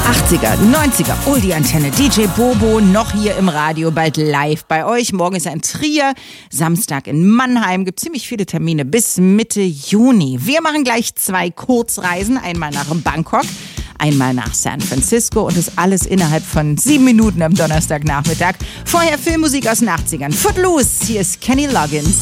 80er, 90er, Oldie-Antenne, DJ Bobo, noch hier im Radio, bald live bei euch. Morgen ist ein Trier, Samstag in Mannheim, gibt ziemlich viele Termine bis Mitte Juni. Wir machen gleich 2 Kurzreisen, einmal nach Bangkok, einmal nach San Francisco und das alles innerhalb von 7 Minuten am Donnerstagnachmittag. Vorher Filmmusik aus den 80ern. Footloose, hier ist Kenny Loggins.